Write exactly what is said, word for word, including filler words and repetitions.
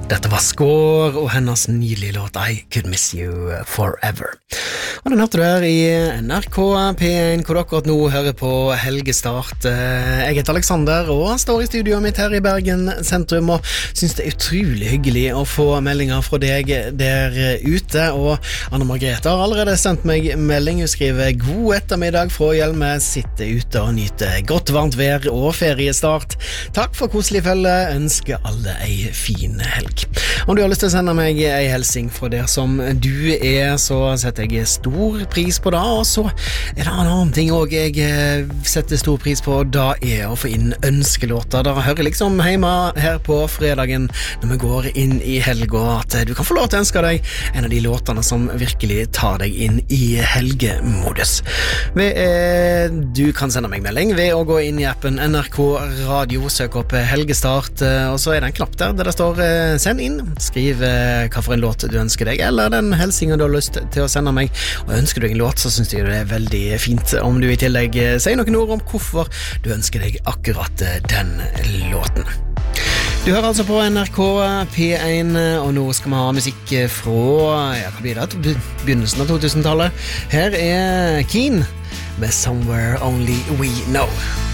Dette var Skår og hennes nylige låt I Could Miss You Forever. Og den hørte du her i N R K P en, hvor du akkurat nå hører på Helgestart. Jeg heter Alexander og står i studioet mitt her i Bergen sentrum og synes det er utrolig hyggelig å få meldinger fra deg der ute. Og Anne Margrethe har allerede sendt meg melding. Hun skriver god ettermiddag fra Hjelme, sitter ute og nyter godt varmt vær og feriestart. Takk for koselig følge, ønsker alle ei fin helg. Om du har lyst til å sende meg ei helsing fra der som du er, så setter jeg stor pris på det. Og så er det en annen ting også jeg setter stor pris på, da er å få inn ønskelåter. Da hører liksom hjemme her på fredagen når vi går inn i helga at du kan få lov til å ønske deg en av de låtene som virkelig tar deg inn i helgemodus. Ved, eh, du kan sende meg melding ved å gå inn i appen N R K Radio, søk opp Helgestart, og så er det en knapp der der det står eh, send inn, skriv eh, hva for en låt du ønsker deg, eller den helsingen du har lyst til å sende meg. Og ønsker du en låt, så synes jeg det er veldig fint om du i tillegg eh, sier noen ord om hvorfor du ønsker deg akkurat eh, den låten. Du hører altså på N R K P en, og nå skal vi ha musikk fra, ja, hva blir det, begynnelsen av to tusen-tallet. Her er Keen med Somewhere Only We Know.